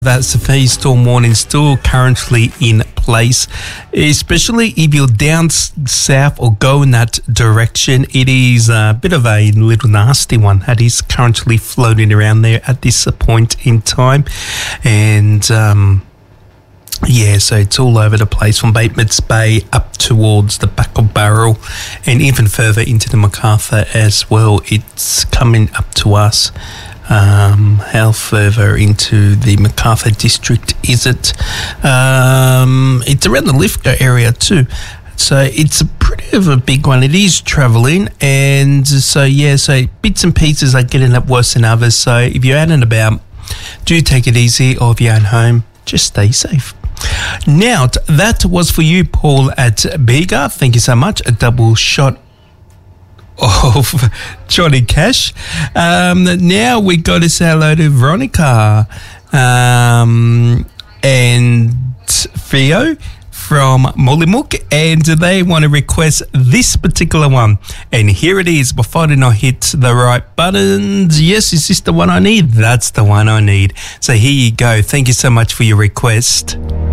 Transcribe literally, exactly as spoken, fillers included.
That's the phase storm warning still currently in place, especially if you're down s- south or go in that direction. It is a bit of a little nasty one that is currently floating around there at this point in time. And um, yeah, so it's all over the place from Batemans Bay up towards the back of Barrel and even further into the Macarthur as well. It's coming up to us. Um, how further into the Macarthur district is it? Um, it's around the Lithgow area too. So it's a pretty of a big one. It is travelling, and so yeah, so bits and pieces are getting up worse than others. So if you're out and about, do take it easy, or if you're at home, just stay safe. Now, that was for you, Paul at Bega. Thank you so much. A double shot of Johnny Cash. Um, now we got to say hello to Veronica um, and Theo from Mollymook, and they want to request this particular one. And here it is. Before I did not hit the right buttons. Yes, is this the one I need? That's the one I need. So here you go. Thank you so much for your request.